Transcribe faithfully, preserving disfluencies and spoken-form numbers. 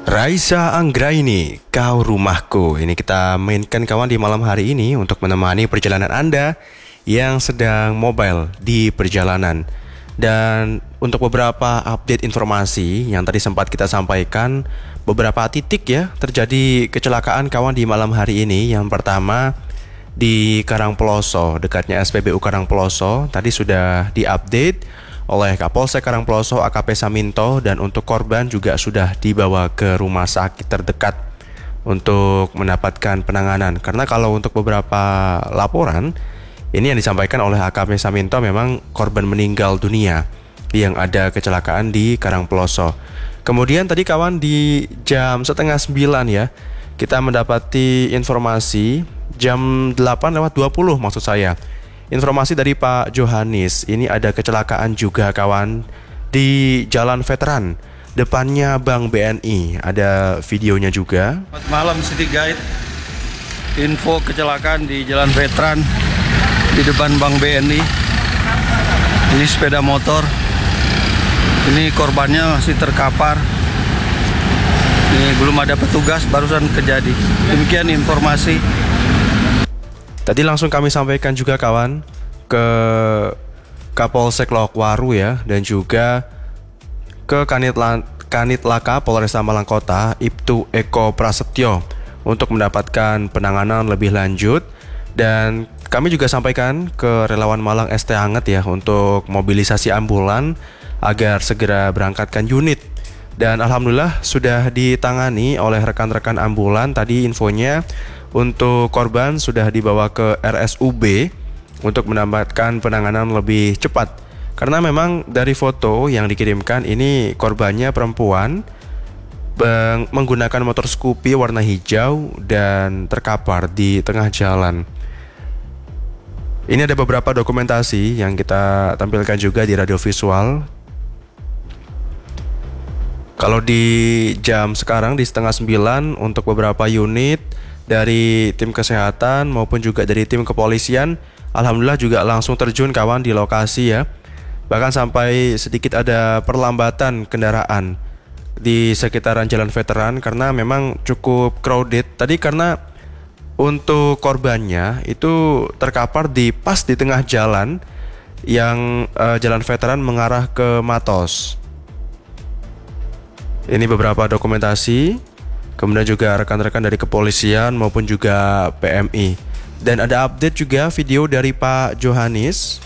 Raisa Anggraini, Kau Rumahku. Ini kita mainkan kawan di malam hari ini untuk menemani perjalanan Anda yang sedang mobile di perjalanan. Dan untuk beberapa update informasi yang tadi sempat kita sampaikan, beberapa titik ya terjadi kecelakaan kawan di malam hari ini. Yang pertama di Karangploso, dekatnya S P B U Karangploso, tadi sudah diupdate oleh Kapolsek Karangploso A K P Saminto, dan untuk korban juga sudah dibawa ke rumah sakit terdekat untuk mendapatkan penanganan. Karena kalau untuk beberapa laporan ini yang disampaikan oleh A K P Saminto, memang korban meninggal dunia yang ada kecelakaan di Karangploso. Kemudian tadi kawan di jam setengah sembilan ya, kita mendapati informasi jam delapan lewat dua puluh maksud saya. Informasi dari Pak Johanis, ini ada kecelakaan juga kawan di Jalan Veteran, depannya Bank B N I. Ada videonya juga. Selamat malam City Guide. Info kecelakaan di Jalan Veteran di depan Bank B N I. Ini sepeda motor. Ini korbannya masih terkapar. Ini belum ada petugas, barusan kejadi. Demikian informasi. Tadi langsung kami sampaikan juga kawan ke Kapolsek Lokwaru ya, dan juga ke Kanitla, Kanitlaka Polresta Malang Kota, Ibtu Eko Prasetyo, untuk mendapatkan penanganan lebih lanjut. Dan kami juga sampaikan ke relawan Malang S T Anget ya, untuk mobilisasi ambulan agar segera berangkatkan unit. Dan alhamdulillah sudah ditangani oleh rekan-rekan ambulan. Tadi infonya untuk korban sudah dibawa ke R S U B untuk mendapatkan penanganan lebih cepat. Karena memang dari foto yang dikirimkan ini korbannya perempuan menggunakan motor Scoopy warna hijau dan terkapar di tengah jalan. Ini ada beberapa dokumentasi yang kita tampilkan juga di radio visual. Kalau di jam sekarang di setengah sembilan, untuk beberapa unit dari tim kesehatan maupun juga dari tim kepolisian, alhamdulillah juga langsung terjun kawan di lokasi ya. Bahkan sampai sedikit ada perlambatan kendaraan di sekitaran Jalan Veteran karena memang cukup crowded. Tadi karena untuk korbannya itu terkapar di pas di tengah jalan yang uh, Jalan Veteran mengarah ke Matos. Ini beberapa dokumentasi. Kemudian juga rekan-rekan dari kepolisian maupun juga P M I. Dan ada update juga video dari Pak Johanis.